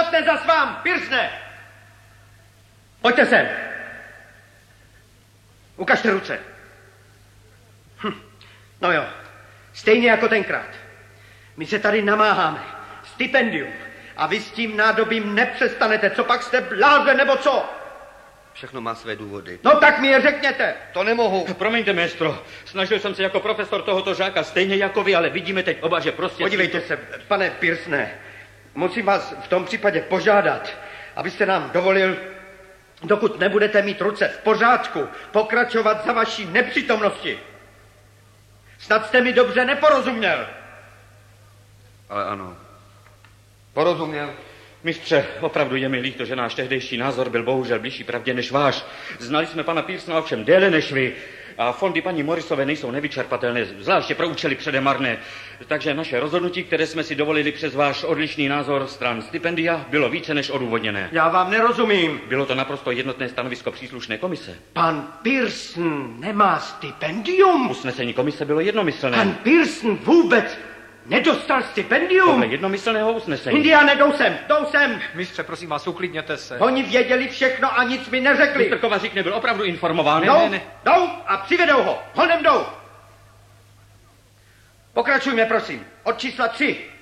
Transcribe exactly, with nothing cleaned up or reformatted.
špatné za svám, Pearsone! Pojďte sem. Ukažte ruce. Hm. No jo, stejně jako tenkrát. My se tady namáháme. Stipendium. A vy s tím nádobím nepřestanete. Co pak jste blázen, nebo co? Všechno má své důvody. No tak mi je řekněte. To nemohu. Promiňte, maestro. Snažil jsem se jako profesor tohoto žáka stejně jako vy, ale vidíme teď oba, že prostě... Podívejte se, pane Pearsone. Musím vás v tom případě požádat, abyste nám dovolil, dokud nebudete mít ruce v pořádku, pokračovat za vaší nepřítomnosti. Snad jste mi dobře neporozuměl. Ale ano. Porozuměl. Mistře, opravdu je mi líto, že náš tehdejší názor byl bohužel blížší pravdě než váš. Znali jsme pana Pearsona ovšem déle než vy. A fondy paní Morrisové nejsou nevyčerpatelné, zvláště pro účely předemarné. Takže naše rozhodnutí, které jsme si dovolili přes váš odlišný názor stran stipendia, bylo více než odůvodněné. Já vám nerozumím. Bylo to naprosto jednotné stanovisko příslušné komise. Pan Pearson nemá stipendium? Usnesení komise bylo jednomyslné. Pan Pearson vůbec nedostal stipendium? Podle jednomyslného usnesení. Indiáne, jdou sem, jdou sem. Mistře, prosím vás, uklidněte se. Oni věděli všechno a nic mi neřekli. Mistr Kovařík nebyl opravdu informován. Jdou, Ne, ne. jdou a přivedou ho. Honem jdou. Pokračujme, prosím. Od čísla tři.